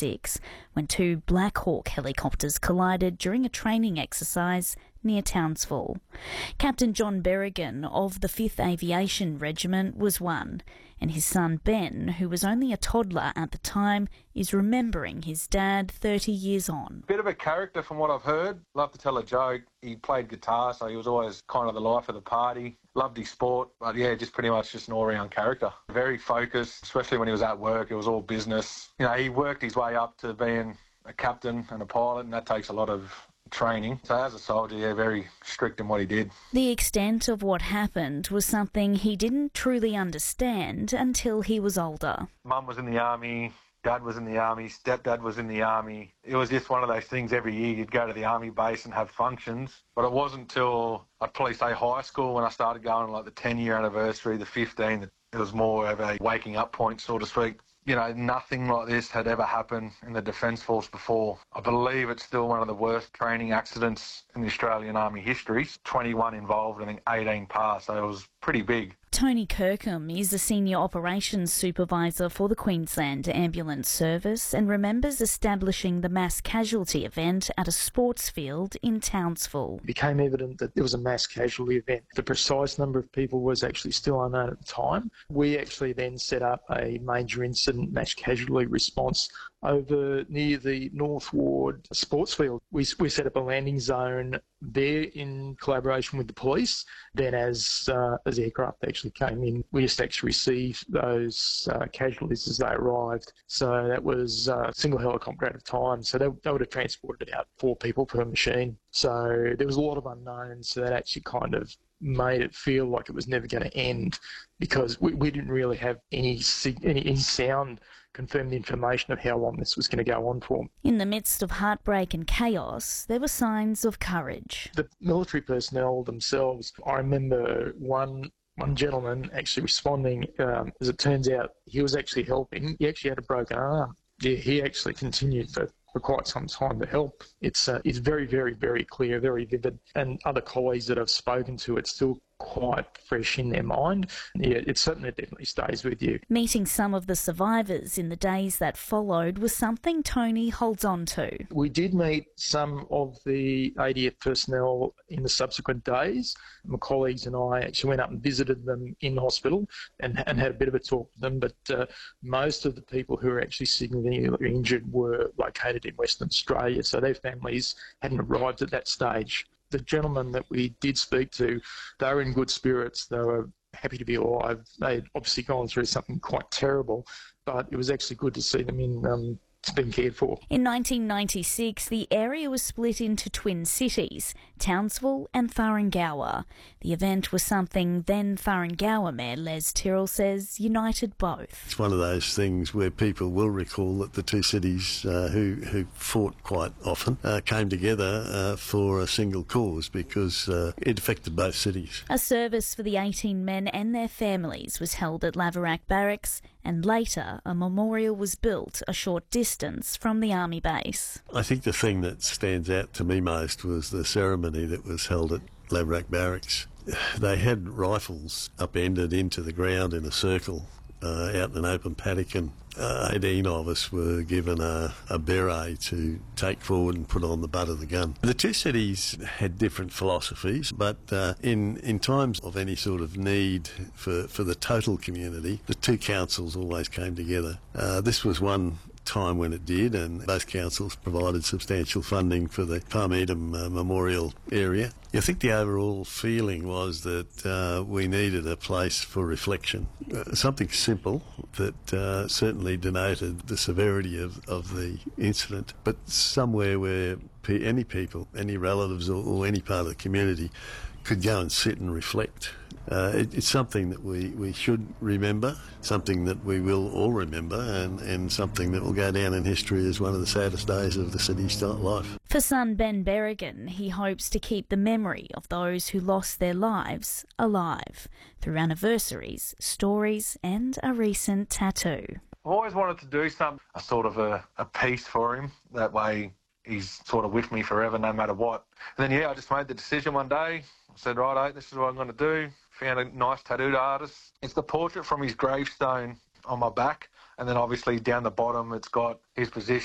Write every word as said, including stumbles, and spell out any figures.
ninety-six when two Black Hawk helicopters collided during a training exercise near Townsville. Captain John Berrigan of the fifth Aviation Regiment was one, and his son Ben, who was only a toddler at the time, is remembering his dad thirty years on. Bit of a character from what I've heard. Loved to tell a joke. He played guitar, so he was always kind of the life of the party. Loved his sport, but yeah, just pretty much just an all-round character. Very focused, especially when he was at work. It was all business. You know, he worked his way up to being a captain and a pilot, and that takes a lot of training. So as a soldier, yeah, very strict in what he did. The extent of what happened was something he didn't truly understand until he was older. Mum was in the army, Dad was in the army, stepdad was in the army. It was just one of those things every year you'd go to the army base and have functions. But it wasn't until, I'd probably say high school, when I started going like the ten-year anniversary, the fifteen, that it was more of a waking up point, so to speak. You know, nothing like this had ever happened in the Defence Force before. I believe it's still one of the worst training accidents in the Australian Army history. twenty-one involved, I think eighteen passed, so it was pretty big. Tony Kirkham is the Senior Operations Supervisor for the Queensland Ambulance Service and remembers establishing the mass casualty event at a sports field in Townsville. It became evident that there was a mass casualty event. The precise number of people was actually still unknown at the time. We actually then set up a major incident mass casualty response over near the North Ward sports field. We, we set up a landing zone there in collaboration with the police. Then as uh, as aircraft actually came in, we just actually received those uh, casualties as they arrived. So that was a single helicopter at a time. So they, they would have transported out four people per machine. So there was a lot of unknowns. So that actually kind of made it feel like it was never going to end, because we, we didn't really have any, any any sound confirmed information of how long this was going to go on for. In the midst of heartbreak and chaos, there were signs of courage. The military personnel themselves, I remember one one gentleman actually responding, um, as it turns out, he was actually helping. He actually had a broken arm. Yeah, he actually continued for for quite some time to help. It's uh, it's very, very, very clear, very vivid. And other colleagues that I've spoken to, it's still quite fresh in their mind. Yeah, it certainly definitely stays with you. Meeting some of the survivors in the days that followed was something Tony holds on to. We did meet some of the A D F personnel in the subsequent days. My colleagues and I actually went up and visited them in hospital and, and had a bit of a talk with them, but uh, most of the people who were actually significantly injured were located in Western Australia, so their families hadn't arrived at that stage. The gentlemen that we did speak to, they were in good spirits. They were happy to be alive. They'd obviously gone through something quite terrible, but it was actually good to see them in um, being cared for. In nineteen ninety-six, the area was split into twin cities, Townsville and Thuringowa. The event was something then Thuringowa Mayor Les Tyrrell says united both. It's one of those things where people will recall that the two cities uh, who, who fought quite often uh, came together uh, for a single cause, because uh, it affected both cities. A service for the eighteen men and their families was held at Laverack Barracks, and later a memorial was built a short distance from the army base. I think the thing that stands out to me most was the ceremony that was held at Laverack Barracks. They had rifles upended into the ground in a circle uh, out in an open paddock, and uh, eighteen of us were given a, a beret to take forward and put on the butt of the gun. The two cities had different philosophies, but uh, in, in times of any sort of need for, for the total community, the two councils always came together. Uh, this was one time when it did, and both councils provided substantial funding for the Palmeedom uh, Memorial area. I think the overall feeling was that uh, we needed a place for reflection, uh, something simple that uh, certainly denoted the severity of, of the incident, but somewhere where pe- any people, any relatives or, or any part of the community could go and sit and reflect. Uh, it, it's something that we, we should remember, something that we will all remember, and, and something that will go down in history as one of the saddest days of the city's life. For son Ben Berrigan, he hopes to keep the memory of those who lost their lives alive through anniversaries, stories and a recent tattoo. I've always wanted to do some, a sort of a, a piece for him. That way he's sort of with me forever, no matter what. And then, yeah, I just made the decision one day. I said, righto, this is what I'm going to do. Found a nice tattooed artist. It's the portrait from his gravestone on my back, and then obviously down the bottom it's got his position.